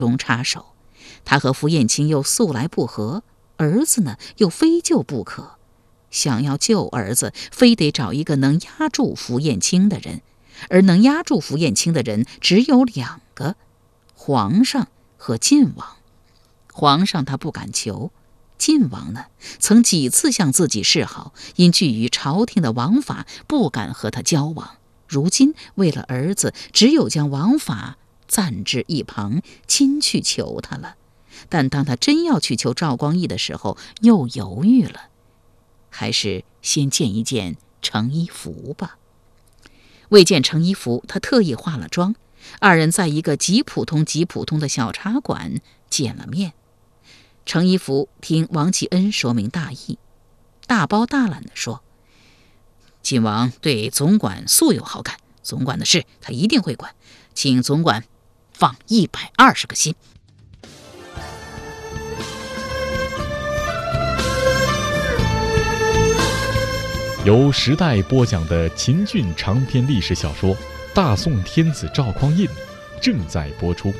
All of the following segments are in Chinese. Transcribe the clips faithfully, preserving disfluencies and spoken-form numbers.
中插手。他和符彦卿又素来不和，儿子呢又非救不可。想要救儿子，非得找一个能压住符彦卿的人，而能压住符彦卿的人只有两个，皇上和晋王。皇上他不敢求，晋王呢曾几次向自己示好，因惧于朝廷的王法，不敢和他交往。如今为了儿子，只有将王法暂置一旁，亲去求他了。但当他真要去求赵光义的时候，又犹豫了，还是先见一见程一福吧。为见程一福，他特意化了妆，二人在一个极普通极普通的小茶馆见了面。程一福听王继恩说明大意，大包大揽地说：晋王对总管素有好感，总管的事他一定会管，请总管放一百二十个心。 由时代播讲的秦俊长篇历史小说《大宋天子赵匡胤》正在播出。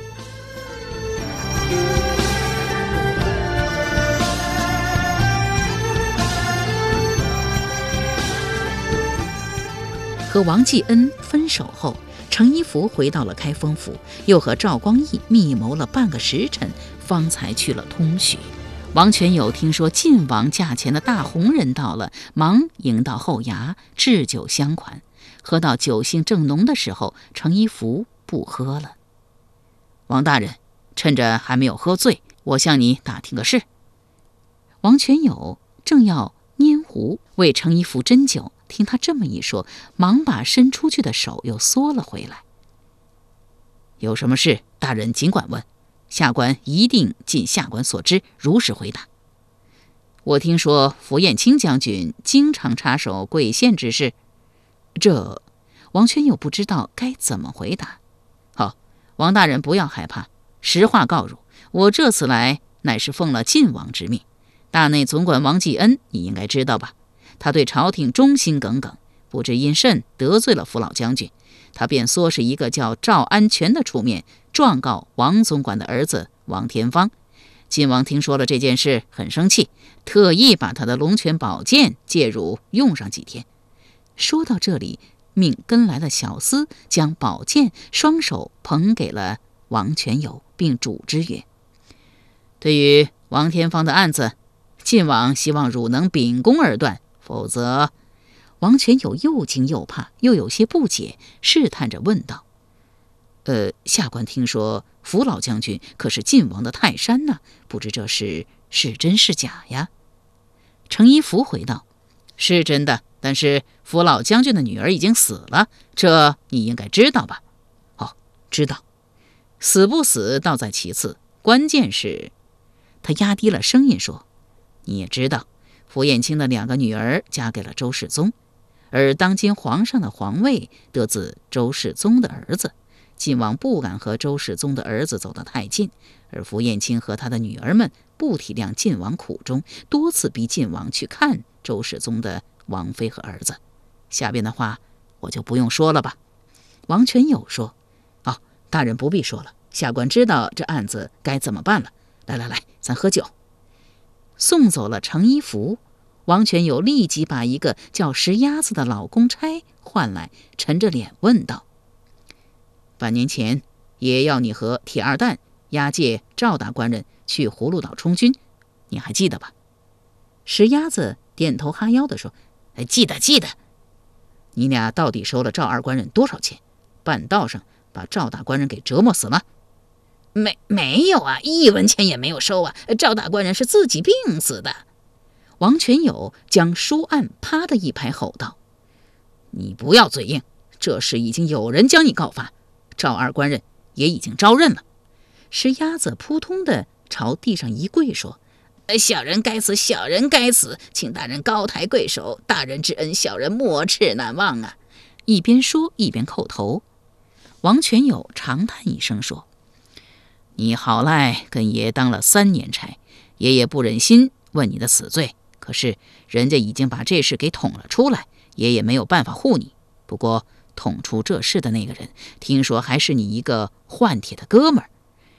和王继恩分手后，程一福回到了开封府，又和赵光义密谋了半个时辰，方才去了通许。王全友听说晋王驾前的大红人到了，忙迎到后衙，置酒相款。喝到酒兴正浓的时候，程一福不喝了。王大人，趁着还没有喝醉，我向你打听个事。王全友正要拈壶为程一福斟酒，听他这么一说，忙把伸出去的手又缩了回来。有什么事，大人尽管问，下官一定尽下官所知，如实回答。我听说符彦卿将军经常插手贵县之事，这王全友不知道该怎么回答。好，王大人不要害怕，实话告汝，我这次来乃是奉了晋王之命。大内总管王继恩你应该知道吧，他对朝廷忠心耿耿，不知因甚得罪了符老将军，他便唆使一个叫赵安全的出面状告王总管的儿子王天芳。晋王听说了这件事很生气，特意把他的龙泉宝剑借汝用上几天。说到这里，命跟来的小厮将宝剑双手捧给了王全友，并嘱之曰：对于王天芳的案子，晋王希望汝能秉公而断，否则……王全友又惊又怕，又有些不解，试探着问道：呃，下官听说符老将军可是晋王的泰山呢、啊，不知这事是真是假呀？程一福回道：是真的，但是符老将军的女儿已经死了，这你应该知道吧？哦，知道。死不死倒在其次，关键是……他压低了声音说：你也知道，符彦卿的两个女儿嫁给了周世宗，而当今皇上的皇位得自周世宗的儿子。晋王不敢和周世宗的儿子走得太近，而符彦卿和他的女儿们不体谅晋王苦衷，多次逼晋王去看周世宗的王妃和儿子。下边的话我就不用说了吧。王全友说：哦，大人不必说了，下官知道这案子该怎么办了。来来来，咱喝酒。送走了程一福，王全友立即把一个叫石鸭子的老公差唤来，沉着脸问道：半年前也要你和铁二蛋押解赵大官人去葫芦岛充军，你还记得吧？石鸭子点头哈腰地说：哎，记得记得。你俩到底收了赵二官人多少钱？半道上把赵大官人给折磨死了？没没有啊，一文钱也没有收啊，赵大官人是自己病死的。王全友将书案啪的一拍吼道：你不要嘴硬，这事已经有人将你告发，赵二官人也已经招认了。石鸭子扑通的朝地上一跪说：小人该死，小人该死，请大人高抬贵手，大人之恩，小人没齿难忘啊！一边说一边叩头。王全友长叹一声说：你好赖跟爷当了三年差，爷爷不忍心问你的死罪，可是人家已经把这事给捅了出来，爷爷没有办法护你。不过捅出这事的那个人，听说还是你一个换铁的哥们儿。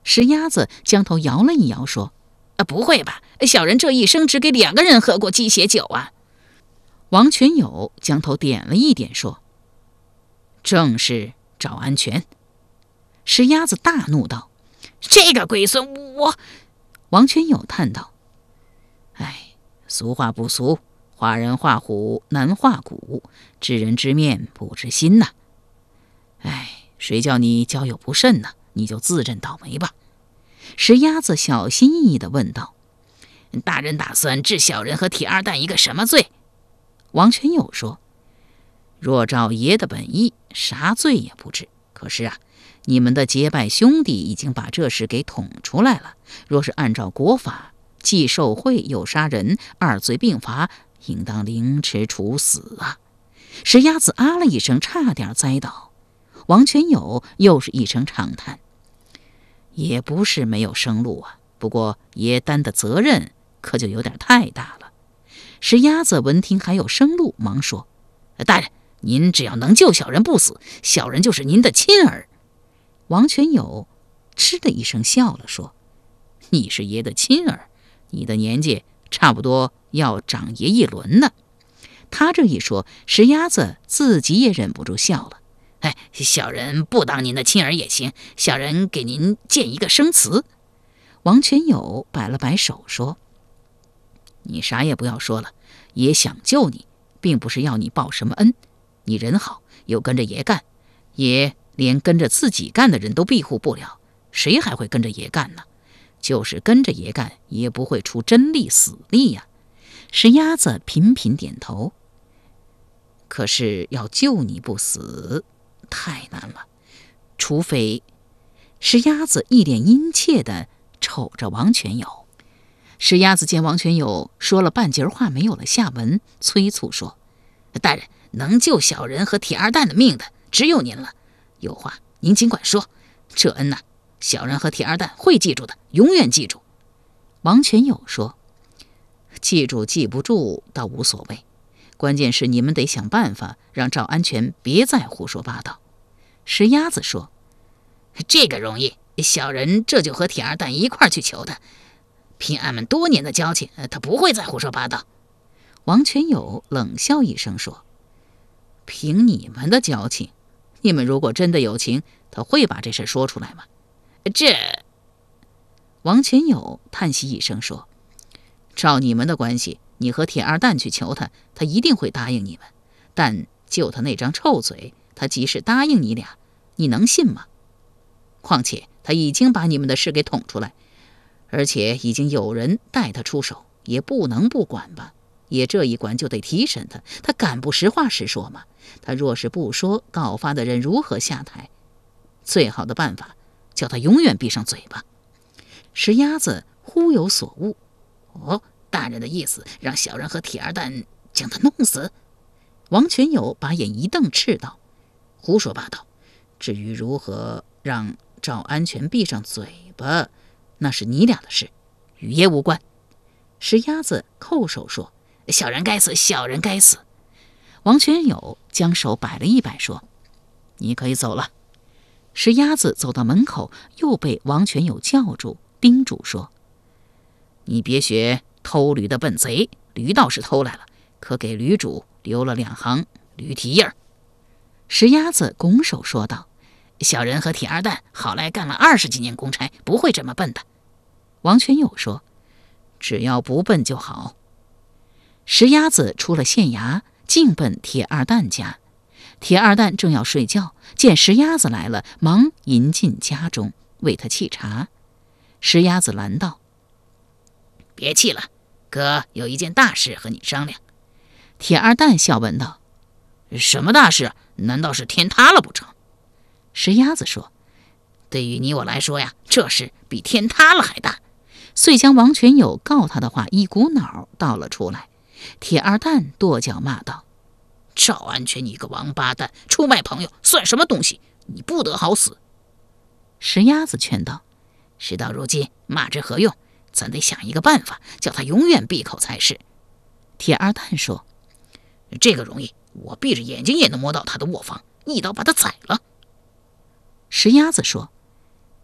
石鸭子将头摇了一摇，说：“啊，不会吧？小人这一生只给两个人喝过鸡血酒啊。”王全友将头点了一点，说：“正是赵安全。”石鸭子大怒道：“这个龟孙，我……”王全友叹道：“哎，俗话不俗，画人画虎难画骨，知人知面不知心呐。哎，谁叫你交友不慎呢？你就自认倒霉吧。”石鸭子小心翼翼地问道：“大人打算治小人和铁二蛋一个什么罪？”王全友说：“若照爷的本意，啥罪也不治。可是啊，你们的结拜兄弟已经把这事给捅出来了。若是按照国法，既受贿又杀人，二罪并罚，应当凌迟处死啊！”石鸭子啊了一声，差点栽倒。王全友又是一声长叹：“也不是没有生路啊，不过爷担的责任可就有点太大了。”石鸭子闻听还有生路，忙说：“大人，您只要能救小人不死，小人就是您的亲儿。”王全友嗤的一声笑了，说：“你是爷的亲儿，你的年纪差不多要长爷一轮呢。”他这一说，石鸭子自己也忍不住笑了。“哎，小人不当您的亲儿也行，小人给您建一个生祠。”王全友摆了摆手说：“你啥也不要说了，爷想救你，并不是要你报什么恩。你人好，又跟着爷干，爷连跟着自己干的人都庇护不了，谁还会跟着爷干呢？就是跟着爷干，也不会出真力死力呀。”石鸭子频频点头。“可是要救你不死，太难了，除非……”石鸭子一脸殷切地瞅着王全友。石鸭子见王全友说了半截话没有了下文，催促说：“大人，能救小人和铁二蛋的命的只有您了，有话您尽管说，这恩呐、啊，小人和铁二蛋会记住的，永远记住。”王全友说：“记住记不住倒无所谓，关键是你们得想办法让赵安全别再胡说八道。”石鸭子说：“这个容易，小人这就和铁二蛋一块去求他，凭俺们多年的交情，他不会再胡说八道。”王全友冷笑一声说：“凭你们的交情，你们如果真的有情，他会把这事说出来吗？”这……王全友叹息一声说：“照你们的关系，你和铁二蛋去求他，他一定会答应你们。但就他那张臭嘴，他即使答应你俩，你能信吗？况且他已经把你们的事给捅出来，而且已经有人带他出手，也不能不管吧？也这一管就得提审他，他敢不实话实说吗？他若是不说，告发的人如何下台？最好的办法，叫他永远闭上嘴巴。”石鸭子忽有所悟：“哦，大人的意思，让小人和铁二蛋将他弄死？”王全友把眼一瞪，斥道：“胡说八道！至于如何让赵安全闭上嘴巴，那是你俩的事，与爷无关。”石鸭子叩首说：“小人该死，小人该死。”王全友将手摆了一摆，说：“你可以走了。”石鸭子走到门口，又被王全友叫住，叮嘱说：“你别学偷驴的笨贼，驴倒是偷来了，可给驴主留了两行驴蹄印儿。”石鸭子拱手说道：“小人和铁二蛋好赖干了二十几年公差，不会这么笨的。”王全友说：“只要不笨就好。”石鸭子出了县衙，径奔铁二蛋家。铁二蛋正要睡觉，见石鸭子来了，忙迎进家中为他沏茶。石鸭子拦道：“别气了，哥有一件大事和你商量。”铁二蛋笑问道：“什么大事？难道是天塌了不成？”石鸭子说：“对于你我来说呀，这事比天塌了还大。”遂将王全友告他的话一股脑道了出来。铁二蛋跺脚骂道：“赵安全你个王八蛋，出卖朋友算什么东西？你不得好死！”石鸭子劝道：“事到如今，骂之何用？咱得想一个办法，叫他永远闭口才是。”铁二蛋说：“这个容易，我闭着眼睛也能摸到他的卧房，一刀把他宰了。”石鸭子说：“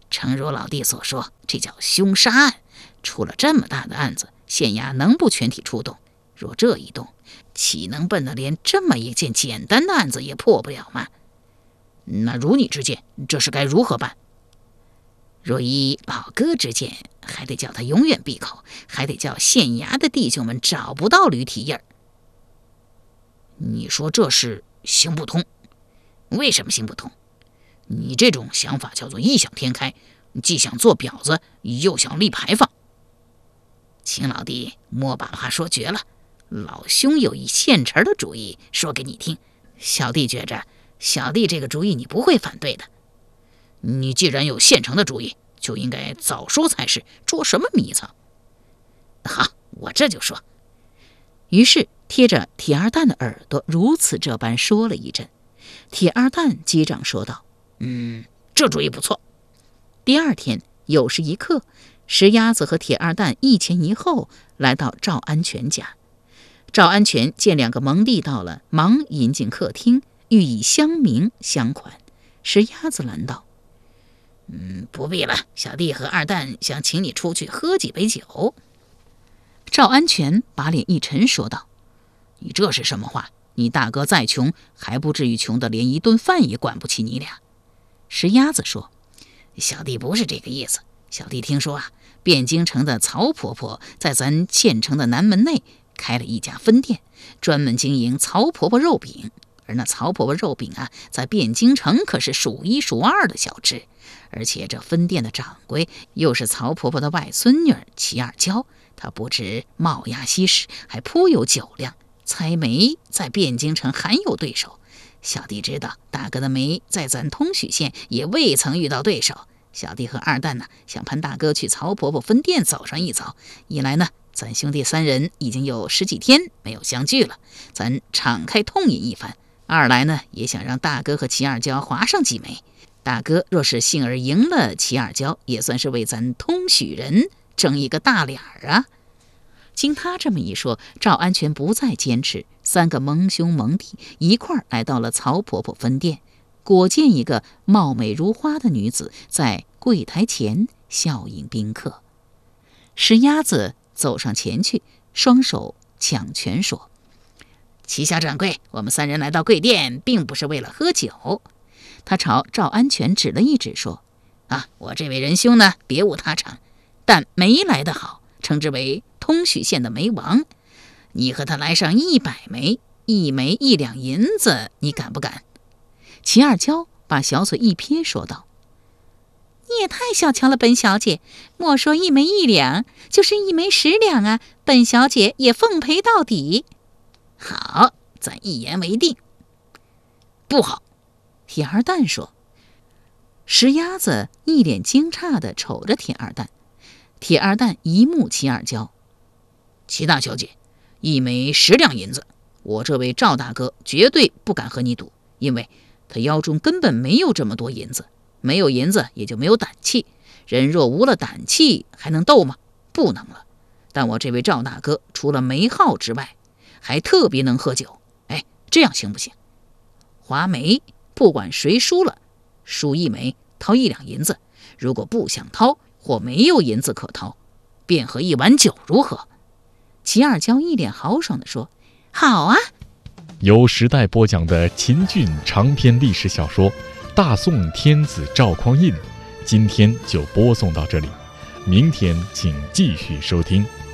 诚如老弟所说，这叫凶杀案。出了这么大的案子，县衙能不全体出动？若这一动，岂能笨得连这么一件简单的案子也破不了吗？那如你之见，这事该如何办？若依老哥之见，还得叫他永远闭口，还得叫县衙的弟兄们找不到驴蹄印儿。你说这事行不通？为什么行不通？你这种想法叫做异想天开，既想做婊子，又想立牌坊。秦老弟莫把话说绝了，老兄有一现成的主意说给你听，小弟觉着小弟这个主意你不会反对的。你既然有现成的主意，就应该早说才是，捉什么迷藏？好，我这就说。于是贴着铁二蛋的耳朵如此这般说了一阵。铁二蛋击掌说道：嗯，这主意不错。第二天酉时一刻，石鸭子和铁二蛋一前一后来到赵安全家。赵安全见两个蒙弟到了，忙引进客厅，欲以相明相款。石鸭子拦道：嗯，不必了，小弟和二蛋想请你出去喝几杯酒。赵安全把脸一沉说道：你这是什么话？你大哥再穷，还不至于穷得连一顿饭也管不起你俩。石鸭子说：小弟不是这个意思，小弟听说啊，汴京城的曹婆婆在咱县城的南门内开了一家分店，专门经营曹婆婆肉饼。而那曹婆婆肉饼啊，在汴京城可是数一数二的小吃。而且这分店的掌柜又是曹婆婆的外孙女齐二娇，她不止冒牙吸食，还颇有酒量。猜梅在汴京城罕有对手，小弟知道大哥的梅在咱通许县也未曾遇到对手。小弟和二蛋呢，想盼大哥去曹婆婆分店走上一遭。一来呢，咱兄弟三人已经有十几天没有相聚了，咱敞开痛饮一番；二来呢，也想让大哥和齐二娇划上几枚。大哥若是幸而赢了齐二娇，也算是为咱通许人争一个大脸儿啊。经他这么一说，赵安全不再坚持，三个蒙兄蒙弟一块儿来到了曹婆婆分店，果见一个貌美如花的女子在柜台前笑迎宾客。石鸭子走上前去，双手抢拳说：齐小掌柜，我们三人来到贵店并不是为了喝酒。他朝赵安全指了一指说：啊，我这位仁兄呢，别无他长，但梅来得好，称之为通许县的梅王。你和他来上一百枚，一枚一两银子，你敢不敢？齐二娇把小嘴一撇说道：你也太小瞧了本小姐，莫说一枚一两，就是一枚十两啊，本小姐也奉陪到底。好，咱一言为定。不好，铁二蛋说。石鸭子一脸惊诧地瞅着铁二蛋，铁二蛋一目齐二娇：齐大小姐，一枚十两银子，我这位赵大哥绝对不敢和你赌，因为他腰中根本没有这么多银子，没有银子也就没有胆气，人若无了胆气还能斗吗？不能了。但我这位赵大哥除了没号之外，还特别能喝酒。哎，这样行不行？划眉，不管谁输了，输一枚掏一两银子，如果不想掏或没有银子可掏，便喝一碗酒，如何？齐二娇一脸豪爽地说：好啊。 由时代播讲的秦俊长篇历史小说《大宋天子赵匡胤》，今天就播送到这里，明天请继续收听。